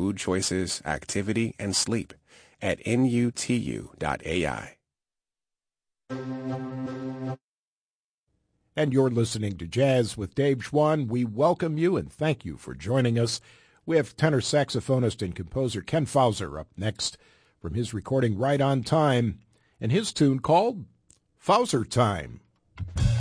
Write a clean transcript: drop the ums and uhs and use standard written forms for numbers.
food choices, activity, and sleep at nutu.ai. And you're listening to Jazz with Dave Schwann. We welcome you and thank you for joining us. We have tenor saxophonist and composer Ken Fauser up next from his recording Right on Time and his tune called Fauser Time.